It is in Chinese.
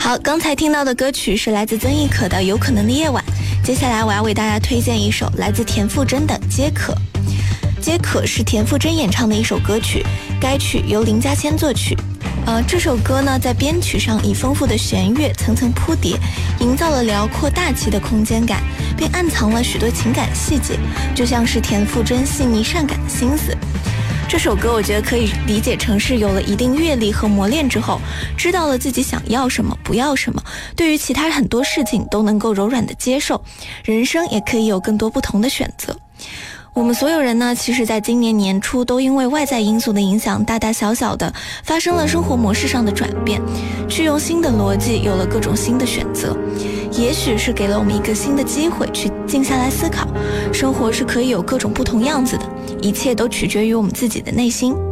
好，刚才听到的歌曲是来自曾轶可的《有可能的夜晚》，接下来我要为大家推荐一首来自田馥甄的《皆可》。皆可是田馥甄演唱的一首歌曲，该曲由林家谦作曲。这首歌呢，在编曲上以丰富的弦乐层层铺叠，营造了辽阔大气的空间感，并暗藏了许多情感细节，就像是田馥甄细腻善感的心思。这首歌我觉得可以理解成是有了一定阅历和磨练之后，知道了自己想要什么不要什么，对于其他很多事情都能够柔软的接受，人生也可以有更多不同的选择。我们所有人呢，其实在今年年初都因为外在因素的影响，大大小小的发生了生活模式上的转变，去用新的逻辑有了各种新的选择。也许是给了我们一个新的机会去静下来思考，生活是可以有各种不同样子的，一切都取决于我们自己的内心。